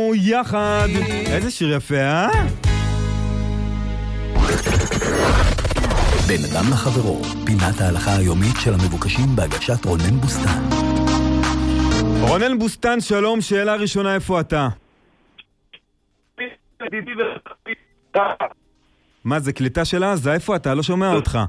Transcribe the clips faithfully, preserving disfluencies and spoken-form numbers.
כולנו יחד. איזה שיר יפה, אה? בין אדם לחברו, פינת ההלכה היומית של המבוקשים בהגשת רונן בוסטן. רונן בוסטן, שלום, שאלה ראשונה, איפה אתה? מה, זה קליטה של עזה? איפה אתה? לא שומע אותך.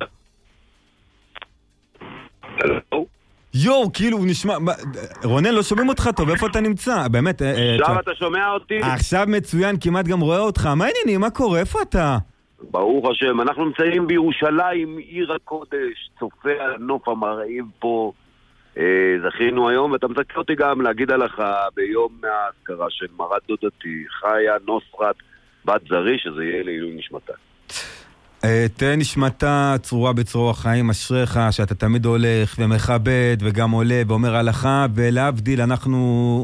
יו, כאילו, נשמע... רונן, לא שומעים אותך טוב, איפה אתה נמצא? באמת... עכשיו אתה שומע אותי? עכשיו מצוין, כמעט גם רואה אותך. מה העניינים? מה קורה? איפה אתה? ברוך השם, אנחנו נמצאים בירושלים, עיר הקודש, צופה על נוף המראים פה. זכינו היום, ואתה מצטט אותי גם להגיד עליך ביום מהאזכרה של מרת דודתי, חיה נוסרת בת זרי, שזה יהיה לעילוי נשמתה. תהיה נשמתה צרורה בצרור החיים, אשריך שאתה תמיד הולך ומכבד וגם עולה ואומר הלכה, ולהבדיל אנחנו...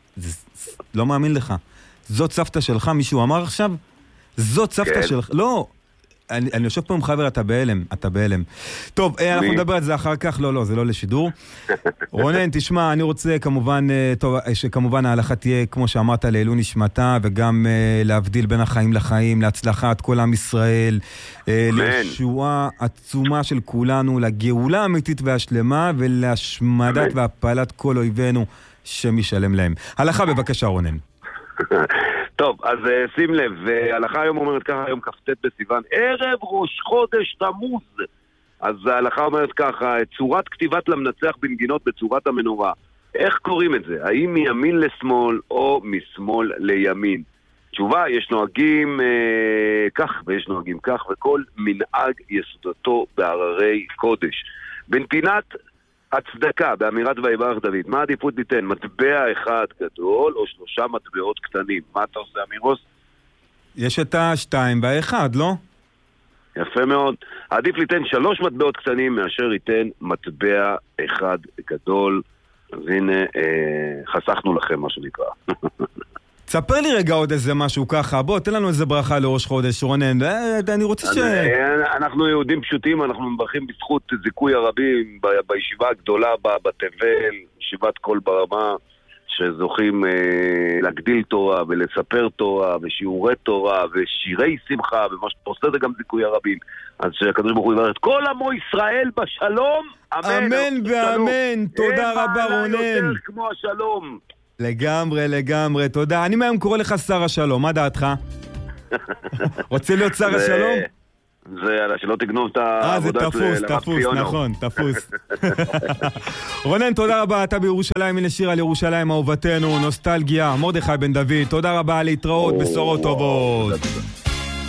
לא מאמין לך. זאת סבתא שלך, מישהו אמר עכשיו? זאת סבתא שלך... לא... אני, אני יושב פה עם חבר, אתה בהלם, אתה בהלם. טוב, מי? אנחנו נדבר על זה אחר כך, לא, לא, זה לא לשידור. רונן, תשמע, אני רוצה כמובן, טוב, שכמובן ההלכה תהיה, כמו שאמרת, לעילוי נשמתה, וגם להבדיל בין החיים לחיים, להצלחת כל עם ישראל, לישועה עצומה של כולנו, לגאולה האמיתית והשלמה, ולהשמדת והפעלת כל אויבינו שמשלם להם. הלכה בבקשה, רונן. טוב, אז uh, שים לב, וההלכה היום אומרת ככה, היום כ"ט בסיוון, ערב ראש חודש תמוז. אז ההלכה אומרת ככה, צורת כתיבת למנצח בנגינות בצורת המנורה. איך קוראים את זה? האם מימין לשמאל או משמאל לימין? תשובה, יש נוהגים אה, כך ויש נוהגים כך, וכל מנהג יסודתו בהררי קודש. בנתינת הצדקה, באמירת ויברך דוד, מה עדיפות ניתן? מטבע אחד גדול או שלושה מטבעות קטנים? מה אתה עושה, אמירוס? יש את השתיים והאחד, לא? יפה מאוד. עדיף ליתן שלוש מטבעות קטנים מאשר ייתן מטבע אחד גדול. אז הנה, אה, חסכנו לכם מה שנקרא. תספר לי רגע עוד איזה משהו ככה, בוא, תן לנו איזה ברכה לראש חודש, רונן, אני רוצה ש... אנחנו יהודים פשוטים, אנחנו מברכים בזכות זיכוי הרבים בישיבה הגדולה בתבל, ישיבת כל ברמה, שזוכים אה, להגדיל תורה ולספר תורה ושיעורי תורה ושירי שמחה, ומה שאתה עושה זה גם זיכוי הרבים. אז שהקדוש ברוך הוא יברך את כל עמו ישראל בשלום, אמן. אמן ואמן, תודה רבה רונן. אין מעלה יותר כמו השלום. לגמרי, לגמרי, תודה. אני מהיום קורא לך שר השלום, מה דעתך? רוצה להיות שר השלום? זה, שלא תגנוב את העבודה של הרב ציונו. אה, זה תפוס, תפוס, נכון, תפוס. רונן, תודה רבה, אתה בירושלים, הנה שיר על ירושלים, אהובתנו, נוסטלגיה, מרדכי בן דוד, תודה רבה, להתראות, בשורות טובות.